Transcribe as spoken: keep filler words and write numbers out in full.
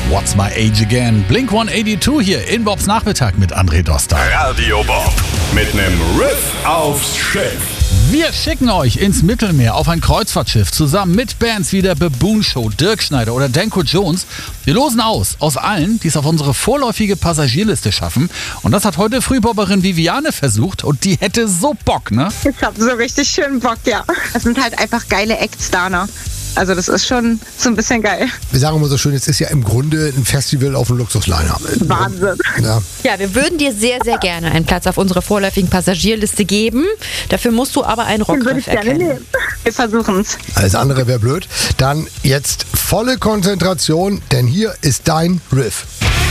What's My Age Again? Blink hundertzweiundachtzig hier in Bobs Nachmittag mit André Doster. Radio Bob mit nem Riff aufs Schiff. Wir schicken euch ins Mittelmeer auf ein Kreuzfahrtschiff zusammen mit Bands wie der Baboon Show, Dirk Schneider oder Danko Jones. Wir losen aus aus allen, die es auf unsere vorläufige Passagierliste schaffen. Und das hat heute Frühbobberin Viviane versucht und die hätte so Bock, ne? Ich hab so richtig schön Bock, ja. Es sind halt einfach geile Acts da, ne? Also das ist schon so ein bisschen geil. Wir sagen immer so schön, es ist ja im Grunde ein Festival auf dem Luxusliner. Wahnsinn. Ja. Ja, wir würden dir sehr, sehr gerne einen Platz auf unserer vorläufigen Passagierliste geben. Dafür musst du aber einen Den würde Rockriff ich gerne erkennen. nehmen. Wir versuchen es. Alles andere wäre blöd. Dann jetzt volle Konzentration, denn hier ist dein Riff.